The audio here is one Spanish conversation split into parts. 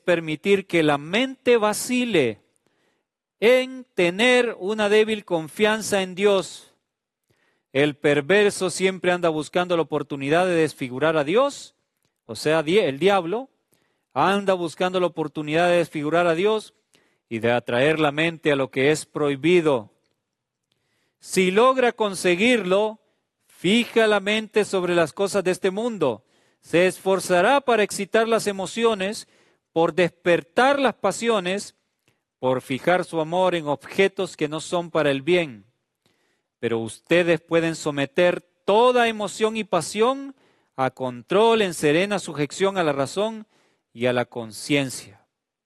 permitir que la mente vacile en tener una débil confianza en Dios. El perverso siempre anda buscando la oportunidad de desfigurar a Dios, o sea, el diablo anda buscando la oportunidad de desfigurar a Dios y de atraer la mente a lo que es prohibido. Si logra conseguirlo, fija la mente sobre las cosas de este mundo. Se esforzará para excitar las emociones, por despertar las pasiones, por fijar su amor en objetos que no son para el bien. Pero ustedes pueden someter toda emoción y pasión a control en serena sujeción a la razón y a la conciencia.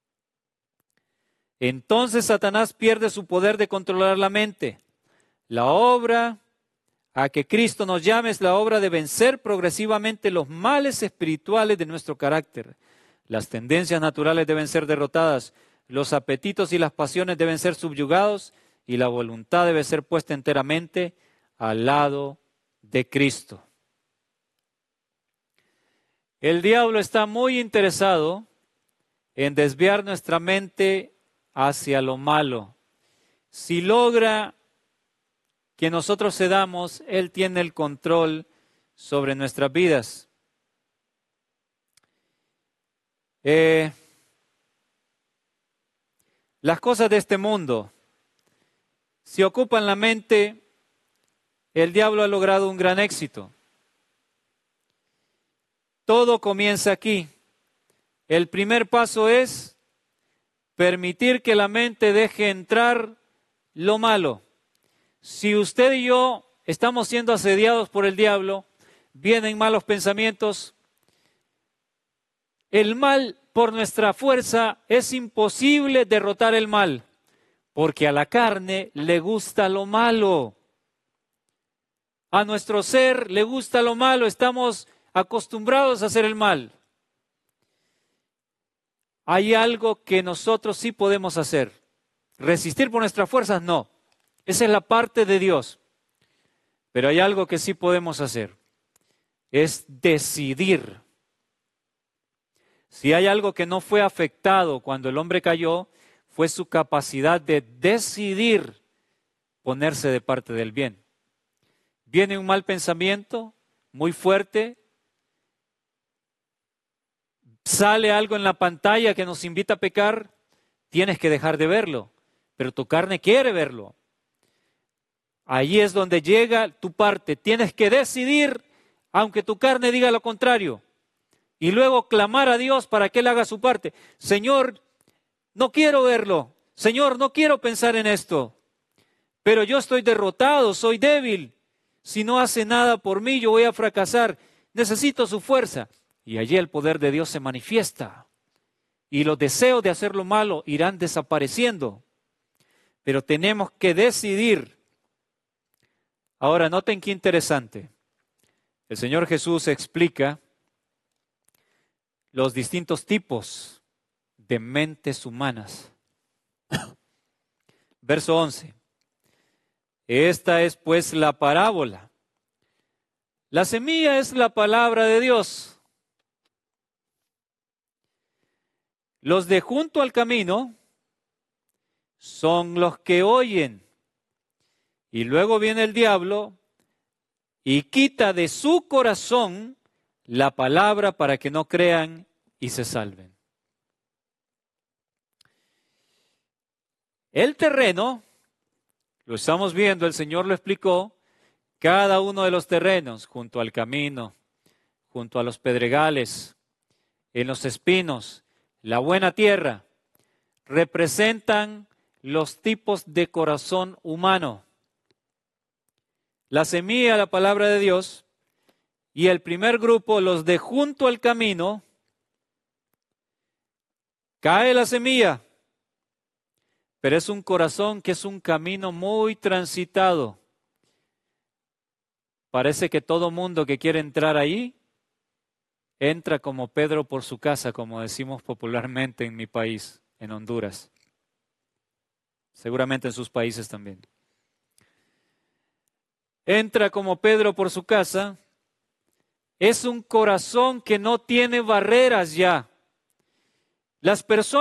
Entonces Satanás pierde su poder de controlar la mente. La obra a que Cristo nos llame es la obra de vencer progresivamente los males espirituales de nuestro carácter. Las tendencias naturales deben ser derrotadas, los apetitos y las pasiones deben ser subyugados y la voluntad debe ser puesta enteramente al lado de Cristo. El diablo está muy interesado en desviar nuestra mente hacia lo malo. Si logra que nosotros cedamos, Él tiene el control sobre nuestras vidas. Las cosas de este mundo, si ocupan la mente, el diablo ha logrado un gran éxito. Todo comienza aquí. El primer paso es permitir que la mente deje entrar lo malo. Si usted y yo estamos siendo asediados por el diablo, vienen malos pensamientos, el mal por nuestra fuerza es imposible derrotar el mal, porque a la carne le gusta lo malo. A nuestro ser le gusta lo malo, estamos acostumbrados a hacer el mal. Hay algo que nosotros sí podemos hacer. Resistir por nuestras fuerzas, no. Esa es la parte de Dios. Pero hay algo que sí podemos hacer. Es decidir. Si hay algo que no fue afectado cuando el hombre cayó, fue su capacidad de decidir ponerse de parte del bien. Viene un mal pensamiento muy fuerte, sale algo en la pantalla que nos invita a pecar, tienes que dejar de verlo, pero tu carne quiere verlo. Allí es donde llega tu parte, tienes que decidir, aunque tu carne diga lo contrario, y luego clamar a Dios para que Él haga su parte. Señor, no quiero verlo, Señor, no quiero pensar en esto, pero yo estoy derrotado, soy débil. Si no hace nada por mí, yo voy a fracasar. Necesito su fuerza. Y allí el poder de Dios se manifiesta. Y los deseos de hacer lo malo irán desapareciendo. Pero tenemos que decidir. Ahora, noten qué interesante. El Señor Jesús explica los distintos tipos de mentes humanas. Verso 11. Esta es pues la parábola. La semilla es la palabra de Dios. Los de junto al camino son los que oyen. Y luego viene el diablo y quita de su corazón la palabra para que no crean y se salven. El terreno, lo estamos viendo, el Señor lo explicó, cada uno de los terrenos, junto al camino, junto a los pedregales, en los espinos, la buena tierra, representan los tipos de corazón humano. La semilla, la palabra de Dios, y el primer grupo, los de junto al camino, cae la semilla, pero es un corazón que es un camino muy transitado. Parece que todo mundo que quiere entrar ahí, entra como Pedro por su casa, como decimos popularmente en mi país, en Honduras. Seguramente en sus países también. Entra como Pedro por su casa. Es un corazón que no tiene barreras ya. Las personas